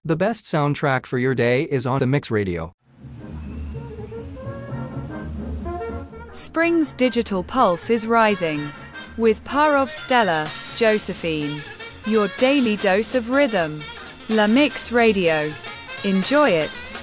The best soundtrack for your day is on the Mix Radio. Spring's digital pulse is rising. With Parov Stella, Josephine. Your daily dose of rhythm. La Mix Radio. Enjoy it.